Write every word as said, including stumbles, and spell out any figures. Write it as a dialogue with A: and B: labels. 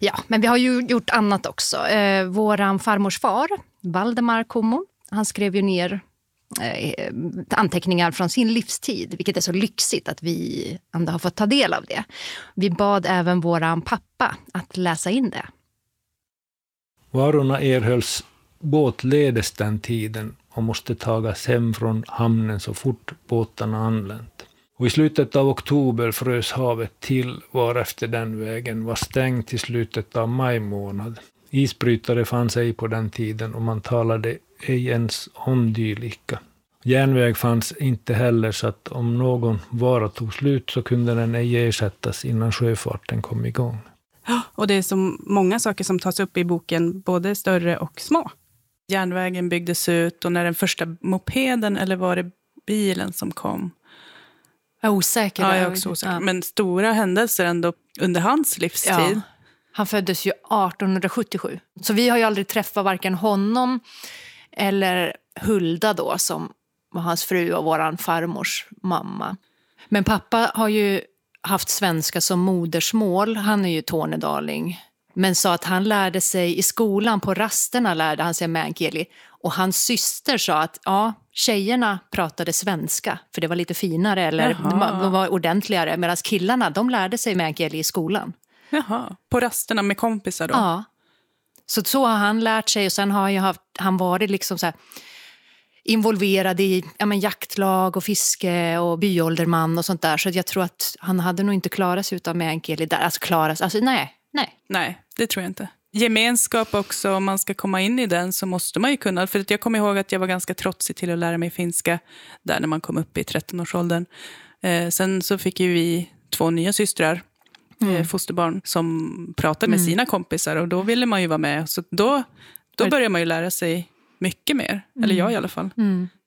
A: Ja, men vi har ju gjort annat också. Eh, våran farmors far, Valdemar Kummo, han skrev ju ner eh, anteckningar från sin livstid, vilket är så lyxigt att vi ändå har fått ta del av det. Vi bad även våran pappa att läsa in det.
B: Varorna erhölls båtledes den tiden och måste tagas hem från hamnen så fort båtarna anlänt. Och i slutet av oktober frös havet till, varefter den vägen var stängd till slutet av maj månad. Isbrytare fanns ej på den tiden och man talade ej ens om dylika. Järnväg fanns inte heller, så att om någon vara tog slut så kunde den ej ersättas innan sjöfarten kom igång.
C: Och det är så många saker som tas upp i boken, både större och små. Järnvägen byggdes ut och när den första mopeden, eller var det bilen som kom?
A: Jag är osäker.
C: Ja, jag är också osäker. Ja. Men stora händelser ändå under hans livstid.
A: Ja. Han föddes ju arton sjuttiosju. Så vi har ju aldrig träffat varken honom eller Hulda då, som var hans fru och våran farmors mamma. Men pappa har ju haft svenska som modersmål. Han är ju tornedaling. Men sa att han lärde sig i skolan, på rasterna lärde han sig meänkieli. Och hans syster sa att ja, tjejerna pratade svenska för det var lite finare eller de var ordentligare. Medan killarna, de lärde sig meänkieli i skolan.
C: Jaha, på rasterna med kompisar då?
A: Ja, så så har han lärt sig. Och sen har han ju haft, han varit liksom så här involverad i ja, men jaktlag och fiske och byålderman och sånt där. Så jag tror att han hade nog inte klarat sig utan meänkieli där. Alltså klarat sig, alltså nej, nej.
C: Nej, det tror jag inte. Gemenskap också, om man ska komma in i den så måste man ju kunna. För jag kommer ihåg att jag var ganska trotsig till att lära mig finska där när man kom upp i tretton-årsåldern. Eh, sen så fick ju vi två nya systrar, mm. eh, fosterbarn, som pratade med mm. sina kompisar. Och då ville man ju vara med. Så då, då började man ju lära sig mycket mer. Mm. Eller jag i alla fall.
A: Mm.